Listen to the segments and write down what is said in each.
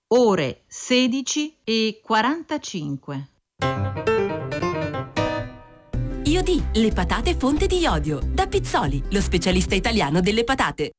ore 16:45. IOD, le patate fonte di iodio. Da Pizzoli, lo specialista italiano delle patate.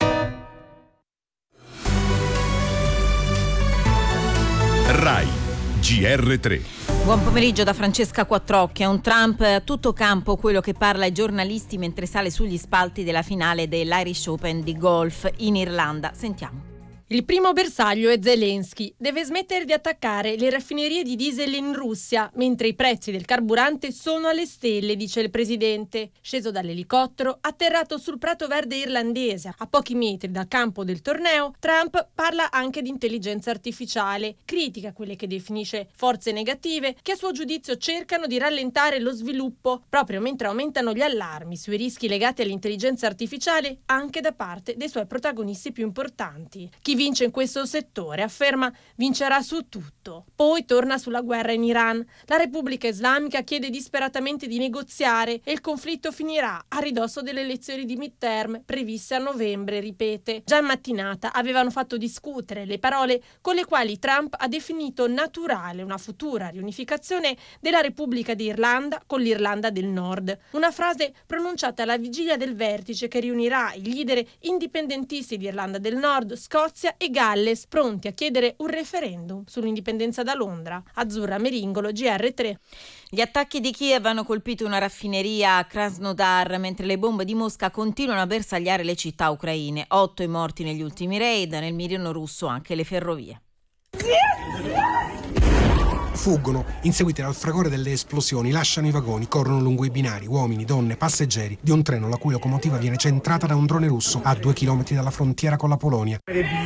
RAI GR3. Buon pomeriggio da Francesca Quattrocchi. È un Trump a tutto campo quello che parla ai giornalisti mentre sale sugli spalti della finale dell'Irish Open di golf in Irlanda. Sentiamo. Il primo bersaglio è Zelensky. Deve smettere di attaccare le raffinerie di diesel in Russia, mentre i prezzi del carburante sono alle stelle, dice il presidente. Sceso dall'elicottero, atterrato sul prato verde irlandese, a pochi metri dal campo del torneo, Trump parla anche di intelligenza artificiale. Critica quelle che definisce forze negative che a suo giudizio cercano di rallentare lo sviluppo, proprio mentre aumentano gli allarmi sui rischi legati all'intelligenza artificiale anche da parte dei suoi protagonisti più importanti. Chi vince in questo settore, afferma, vincerà su tutto. Poi torna sulla guerra in Iran. La Repubblica Islamica chiede disperatamente di negoziare e il conflitto finirà a ridosso delle elezioni di midterm previste a novembre, ripete. Già in mattinata avevano fatto discutere le parole con le quali Trump ha definito naturale una futura riunificazione della Repubblica di Irlanda con l'Irlanda del Nord. Una frase pronunciata alla vigilia del vertice che riunirà i leader indipendentisti di Irlanda del Nord, Scozia e Galles, pronti a chiedere un referendum sull'indipendenza da Londra. Azzurra Meringolo, GR3. Gli attacchi di Kiev hanno colpito una raffineria a Krasnodar, mentre le bombe di Mosca continuano a bersagliare le città ucraine. 8 i morti negli ultimi raid, nel meridione russo anche le ferrovie. Fuggono, inseguite dal fragore delle esplosioni, lasciano i vagoni, corrono lungo i binari, uomini, donne, passeggeri di un treno la cui locomotiva viene centrata da un drone russo a 2 chilometri dalla frontiera con la Polonia.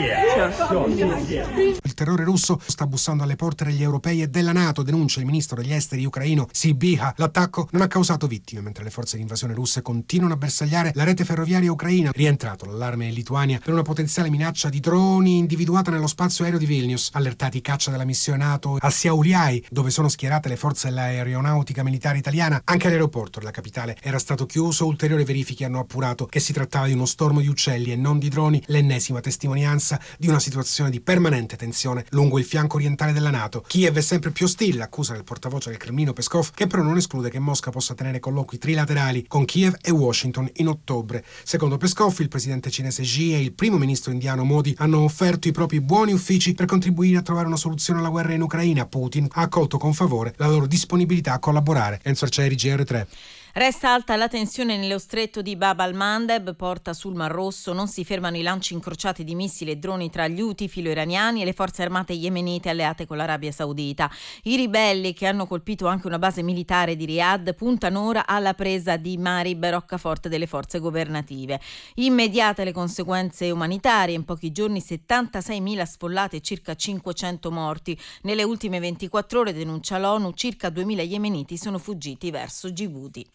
Il terrore russo sta bussando alle porte degli europei e della NATO, denuncia il ministro degli esteri ucraino Sybiha. L'attacco non ha causato vittime, mentre le forze di invasione russe continuano a bersagliare la rete ferroviaria ucraina. Rientrato l'allarme in Lituania per una potenziale minaccia di droni individuata nello spazio aereo di Vilnius. Allertati caccia della missione NATO a Šiauliai, dove sono schierate le forze dell'aeronautica militare italiana. Anche l'aeroporto della capitale era stato chiuso. Ulteriori verifiche hanno appurato che si trattava di uno stormo di uccelli e non di droni, l'ennesima testimonianza di una situazione di permanente tensione lungo il fianco orientale della NATO. Kiev è sempre più ostile, accusa del portavoce del Cremlino Peskov, che però non esclude che Mosca possa tenere colloqui trilaterali con Kiev e Washington in ottobre. Secondo Peskov, il presidente cinese Xi e il primo ministro indiano Modi hanno offerto i propri buoni uffici per contribuire a trovare una soluzione alla guerra in Ucraina. Putin ha accolto con favore la loro disponibilità a collaborare. Enzo Arcieri, GR3. Resta alta la tensione nello stretto di Bab al-Mandeb, porta sul Mar Rosso. Non si fermano i lanci incrociati di missili e droni tra gli Houthi filo-iraniani e le forze armate yemenite alleate con l'Arabia Saudita. I ribelli, che hanno colpito anche una base militare di Riyadh, puntano ora alla presa di Marib, roccaforte delle forze governative. Immediate le conseguenze umanitarie. In pochi giorni 76.000 sfollati e circa 500 morti. Nelle ultime 24 ore, denuncia l'ONU, circa 2.000 yemeniti sono fuggiti verso Gibuti.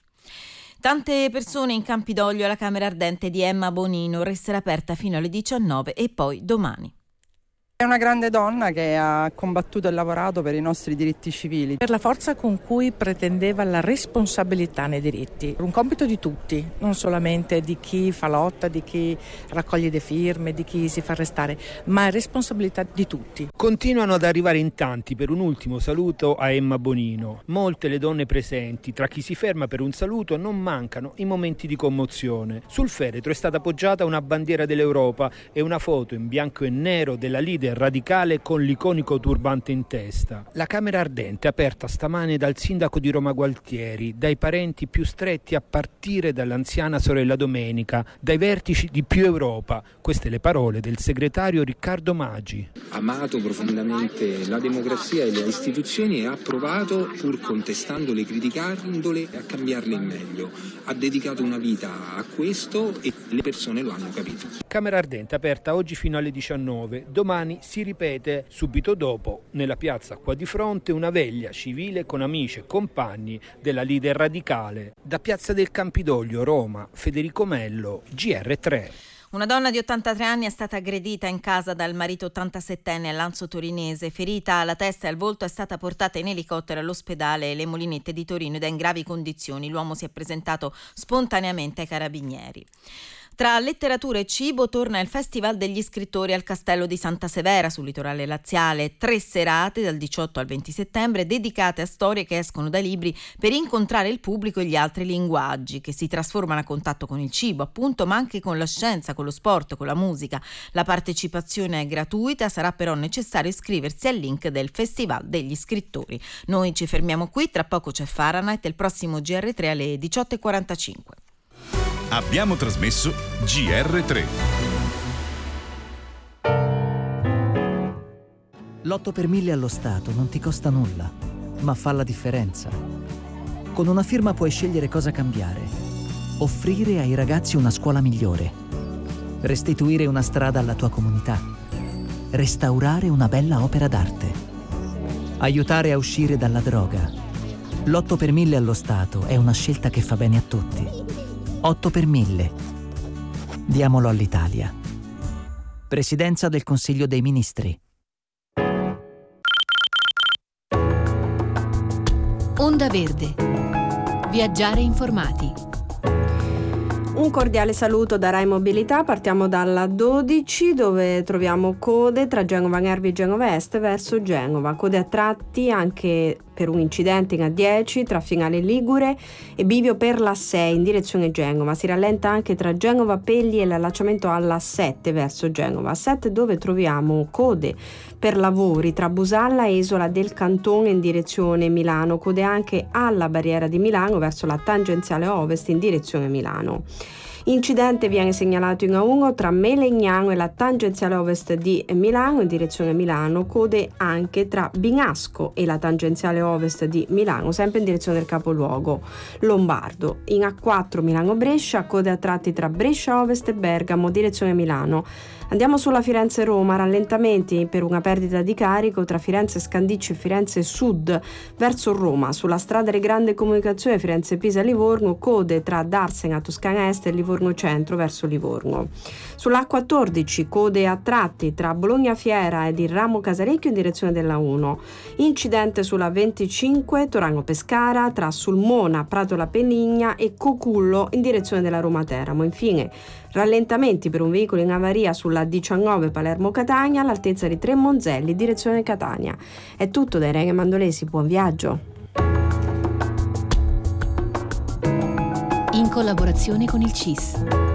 Tante persone in Campidoglio alla Camera Ardente di Emma Bonino. Resterà aperta fino alle 19 e poi domani. È una grande donna che ha combattuto e lavorato per i nostri diritti civili. Per la forza con cui pretendeva la responsabilità nei diritti. Un compito di tutti, non solamente di chi fa lotta, di chi raccoglie le firme, di chi si fa arrestare, ma è responsabilità di tutti. Continuano ad arrivare in tanti per un ultimo saluto a Emma Bonino. Molte le donne presenti, tra chi si ferma per un saluto, non mancano i momenti di commozione. Sul feretro è stata appoggiata una bandiera dell'Europa e una foto in bianco e nero della leader radicale con l'iconico turbante in testa. La Camera Ardente aperta stamane dal sindaco di Roma Gualtieri, dai parenti più stretti a partire dall'anziana sorella Domenica, dai vertici di Più Europa. Queste le parole del segretario Riccardo Maggi. Amato profondamente la democrazia e le istituzioni e ha provato, pur contestandole, criticandole, a cambiarle in meglio. Ha dedicato una vita a questo e le persone lo hanno capito. Camera Ardente aperta oggi fino alle 19, domani si ripete subito dopo nella piazza qua di fronte una veglia civile con amici e compagni della leader radicale. Da Piazza del Campidoglio, Roma, Federico Mello, GR3. Una donna di 83 anni è stata aggredita in casa dal marito 87enne a Lanzo Torinese. Ferita alla testa e al volto, è stata portata in elicottero all'ospedale Le Molinette di Torino ed è in gravi condizioni. L'uomo si è presentato spontaneamente ai carabinieri. Tra letteratura e cibo torna il Festival degli Scrittori al Castello di Santa Severa sul litorale laziale. 3 serate dal 18 al 20 settembre dedicate a storie che escono dai libri per incontrare il pubblico e gli altri linguaggi, che si trasformano a contatto con il cibo, appunto, ma anche con la scienza, con lo sport, con la musica. La partecipazione è gratuita, sarà però necessario iscriversi al link del Festival degli Scrittori. Noi ci fermiamo qui, tra poco c'è Fahrenheit e il prossimo GR3 alle 18:45. Abbiamo trasmesso GR3. L'8 per 1000 allo Stato non ti costa nulla, ma fa la differenza. Con una firma puoi scegliere cosa cambiare. Offrire ai ragazzi una scuola migliore. Restituire una strada alla tua comunità. Restaurare una bella opera d'arte. Aiutare a uscire dalla droga. L'8 per 1000 allo Stato è una scelta che fa bene a tutti. 8 per 1000. Diamolo all'Italia. Presidenza del Consiglio dei Ministri. Onda Verde. Viaggiare informati. Un cordiale saluto da Rai Mobilità, partiamo dalla 12 dove troviamo code tra Genova Nervi e Genova Est verso Genova, code a tratti anche per un incidente in A10 tra Finale Ligure e bivio per la 6 in direzione Genova, si rallenta anche tra Genova Pegli e l'allacciamento alla 7 verso Genova, 7 dove troviamo code per lavori tra Busalla e Isola del Cantone in direzione Milano, code anche alla barriera di Milano verso la tangenziale ovest in direzione Milano. Incidente viene segnalato in A1 tra Melegnano e la tangenziale ovest di Milano in direzione Milano, code anche tra Binasco e la tangenziale ovest di Milano, sempre in direzione del capoluogo lombardo. In A4 Milano-Brescia, code a tratti tra Brescia Ovest e Bergamo, direzione Milano. Andiamo sulla Firenze-Roma, rallentamenti per una perdita di carico tra Firenze Scandicci e Firenze Sud verso Roma. Sulla strada delle grandi comunicazioni Firenze-Pisa-Livorno, code tra Darsena, Toscana Est e Livorno Centro verso Livorno. Sull'A14, code a tratti tra Bologna Fiera ed il ramo Casalecchio in direzione della 1. Incidente sulla 25 Torano Pescara tra Sulmona, Prato La Penigna e Cocullo in direzione della Roma Teramo. Infine, rallentamenti per un veicolo in avaria sulla 19 Palermo-Catania all'altezza di Tre Monzelli, direzione Catania. È tutto da Irene Mandolesi, buon viaggio. In collaborazione con il CIS.